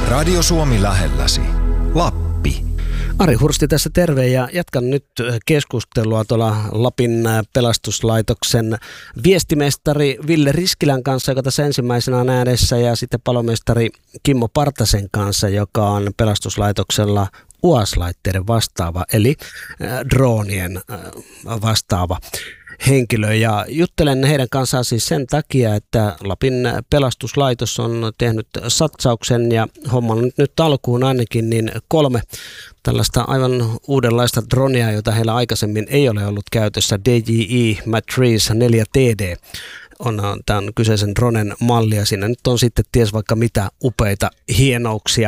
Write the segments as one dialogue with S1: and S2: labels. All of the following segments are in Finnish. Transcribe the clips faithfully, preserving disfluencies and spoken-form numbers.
S1: Radio Suomi lähelläsi. Lappi.
S2: Ari Hursti tässä terve ja jatkan nyt keskustelua tuolla Lapin pelastuslaitoksen viestimestari Ville Riskilän kanssa, joka tässä ensimmäisenä on äänessä, ja sitten palomestari Kimmo Partasen kanssa, joka on pelastuslaitoksella U A S-laitteiden vastaava, eli droonien vastaava henkilö. Ja juttelen heidän kanssaan siis sen takia, että Lapin pelastuslaitos on tehnyt satsauksen ja hommannut nyt alkuun ainakin niin kolme tällaista aivan uudenlaista dronia, jota heillä aikaisemmin ei ole ollut käytössä. D J I Matrice neljä T D on tämän kyseisen dronen malli, ja siinä nyt on sitten ties vaikka mitä upeita hienouksia,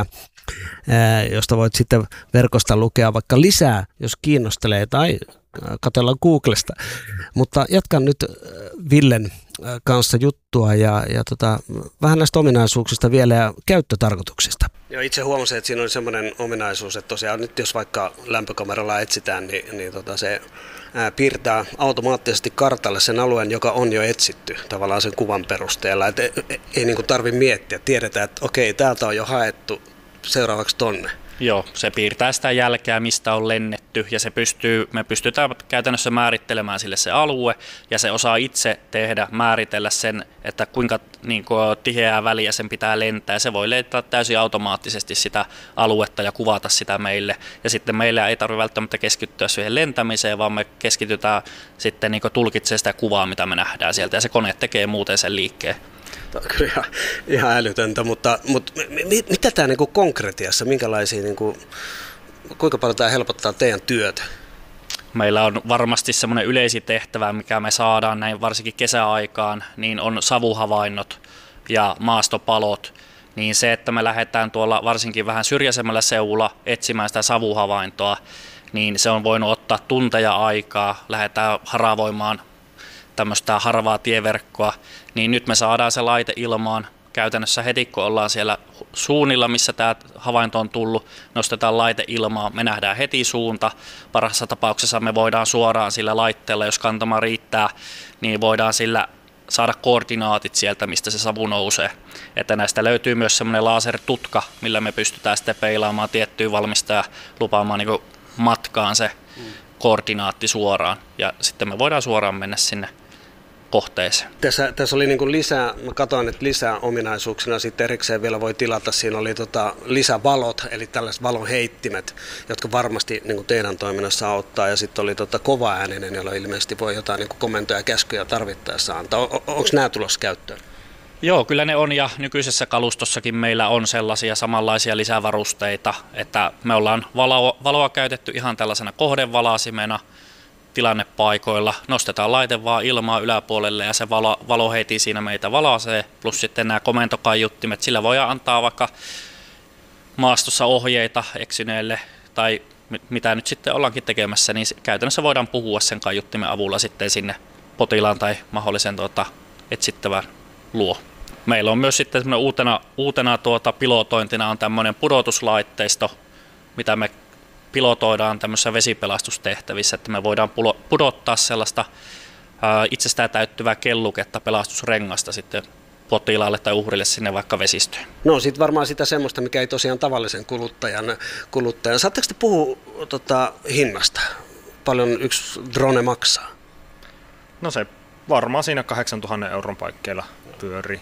S2: josta voit sitten verkosta lukea vaikka lisää, jos kiinnostelee, tai katsellaan Googlesta. Mutta jatkan nyt Villen kanssa juttua ja, ja tota, vähän näistä ominaisuuksista vielä ja käyttötarkoituksista. Joo, itse huomasin, että siinä oli semmoinen ominaisuus, että tosiaan nyt jos vaikka lämpökameralla etsitään, niin, niin tota se ää, piirtää automaattisesti kartalle sen alueen, joka on jo etsitty tavallaan sen kuvan perusteella. Et ei ei niin kuin tarvitse miettiä, tiedetään, että okei, täältä on jo haettu, seuraavaksi tonne.
S3: Joo, se piirtää sitä jälkeä, mistä on lennetty, ja se pystyy, me pystytään käytännössä määrittelemään sille se alue, ja se osaa itse tehdä, määritellä sen, että kuinka niin kuin, tiheää väliä sen pitää lentää. Se voi lentää täysin automaattisesti sitä aluetta ja kuvata sitä meille, ja sitten meillä ei tarvitse välttämättä keskittyä siihen lentämiseen, vaan me keskitytään sitten niin kuin tulkitsemaan sitä kuvaa, mitä me nähdään sieltä, ja se kone tekee muuten sen liikkeen.
S2: Tämä on kyllä ihan, ihan älytöntä, mutta, mutta mit, mitä tämä niin kuin konkretiassa, minkälaisia, niin kuin, kuinka paljon tämä helpottaa teidän työtä?
S3: Meillä on varmasti semmoinen yleisitehtävä, mikä me saadaan näin varsinkin kesäaikaan, niin on savuhavainnot ja maastopalot. Niin se, että me lähdetään tuolla varsinkin vähän syrjäisemmällä seudulla etsimään sitä savuhavaintoa, niin se on voinut ottaa tunteja aikaa, lähdetään haravoimaan tämmöistä harvaa tieverkkoa, niin nyt me saadaan se laite ilmaan käytännössä heti, kun ollaan siellä suunnilla, missä tämä havainto on tullut, nostetaan laite ilmaan, me nähdään heti suunta. Parhaassa tapauksessa me voidaan suoraan sillä laitteella, jos kantama riittää, niin voidaan sillä saada koordinaatit sieltä, mistä se savu nousee. Että näistä löytyy myös semmoinen lasertutka, millä me pystytään sitten peilaamaan tiettyä valmistajaa, lupaamaan niin kuin matkaan se koordinaatti suoraan, ja sitten me voidaan suoraan mennä sinne kohteeseen.
S2: Tässä, tässä oli niin kuin lisää, mä katsoin, että lisää ominaisuuksina sitten erikseen vielä voi tilata, siinä oli tota lisävalot, eli tällaiset valonheittimet, jotka varmasti niin kuin teidän toiminnassa auttaa, ja sitten oli tota kovaääninen, jolla ilmeisesti voi jotain niin kuin komentoja ja käskyjä tarvittaessa antaa. O- onko nämä tulossa käyttöön?
S3: Joo, kyllä ne on, ja nykyisessä kalustossakin meillä on sellaisia samanlaisia lisävarusteita, että me ollaan valoa, valoa käytetty ihan tällaisena kohdevalasimena tilannepaikoilla. Nostetaan laite vaan ilmaa yläpuolelle ja se valo, valo heti siinä meitä valaisee, plus sitten nämä komentokaiuttimet. Sillä voidaan antaa vaikka maastossa ohjeita eksyneelle tai mitä nyt sitten ollaankin tekemässä, niin käytännössä voidaan puhua sen kaiuttimen avulla sitten sinne potilaan tai mahdollisen tuota, etsittävän luo. Meillä on myös sitten uutena, uutena tuota pilotointina on tämmöinen pudotuslaitteisto, mitä me pilotoidaan tämmöisissä vesipelastustehtävissä, että me voidaan pudottaa sellaista ää, itsestään täyttyvää kelluketta pelastusrengasta sitten potilaalle tai uhrille sinne vaikka vesistöön.
S2: No sitten varmaan sitä semmoista, mikä ei tosiaan tavallisen kuluttajan. kuluttajan. Saatteko te puhua tota, hinnasta? Paljon yksi drone maksaa?
S4: No se varmaan siinä kahdeksantuhatta euron paikkeilla pyörii.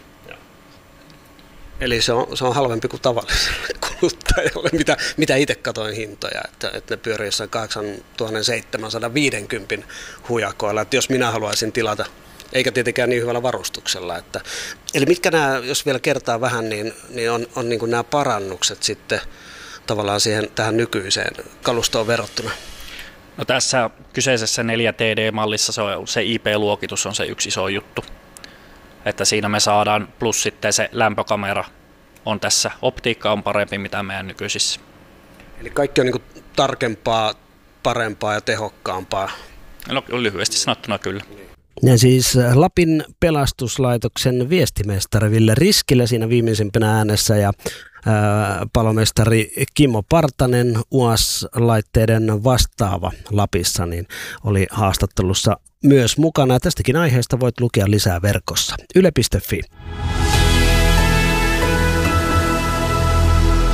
S2: Eli se on, se on halvempi kuin tavalliselle kuluttajalle, mitä, mitä itse katoin hintoja, että, että ne pyörii jossain kahdeksantuhattaseitsemänsataaviisikymmentä hujakoilla, että jos minä haluaisin tilata, eikä tietenkään niin hyvällä varustuksella. Että, eli mitkä nämä, jos vielä kertaa vähän, niin, niin on, on niin kuin nämä parannukset sitten tavallaan siihen, tähän nykyiseen kalustoon verrattuna?
S3: No tässä kyseisessä neljä T D-mallissa se, on, se I P-luokitus on se yksi iso juttu. Että siinä me saadaan, plus sitten se lämpökamera on tässä, optiikka on parempi mitä meidän nykyisissä.
S2: Eli kaikki on niin kuin tarkempaa, parempaa ja tehokkaampaa?
S3: No lyhyesti sanottuna kyllä.
S2: Ja siis Lapin pelastuslaitoksen viestimestari Ville Riskilä siinä viimeisimpänä äänessä ja ää, palomestari Kimmo Partanen, U A S-laitteiden vastaava Lapissa, niin oli haastattelussa myös mukana. Tästäkin aiheesta voit lukea lisää verkossa. Yle piste fi.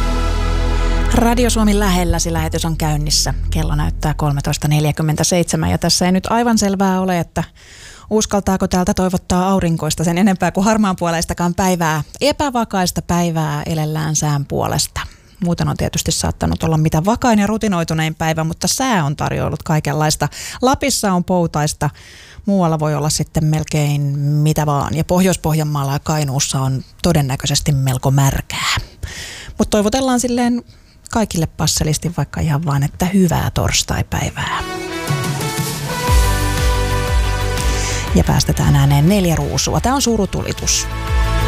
S5: Radio Suomi lähelläsi lähetys on käynnissä. Kello näyttää kolmetoista neljäkymmentäseitsemän ja tässä ei nyt aivan selvää ole, että uskaltaako täältä toivottaa aurinkoista sen enempää kuin harmaanpuoleistakaan päivää. Epävakaista päivää elellään sään puolesta. Muuten on tietysti saattanut olla mitä vakain ja rutinoitunein päivä, mutta sää on tarjoillut kaikenlaista. Lapissa on poutaista, muualla voi olla sitten melkein mitä vaan. Ja Pohjois-Pohjanmaalla ja Kainuussa on todennäköisesti melko märkää. Mutta toivotellaan silleen kaikille passelisti vaikka ihan vaan, että hyvää torstaipäivää. Ja päästetään ääneen neljä ruusua. Tämä on surutulitus.